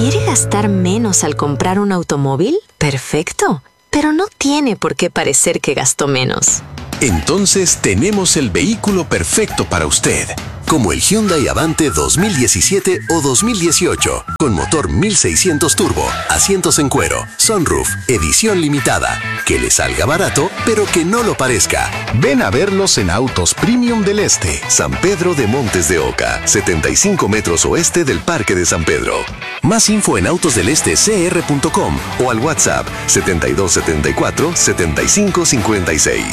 ¿Quiere gastar menos al comprar un automóvil? Perfecto, pero no tiene por qué parecer que gastó menos. Entonces tenemos el vehículo perfecto para usted, como el Hyundai Avante 2017 o 2018, con motor 1600 turbo, asientos en cuero, sunroof, edición limitada, que le salga barato, pero que no lo parezca. Ven a verlos en Autos Premium del Este, San Pedro de Montes de Oca, 75 metros oeste del Parque de San Pedro. Más info en autosdelestecr.com o al WhatsApp 7274 7556.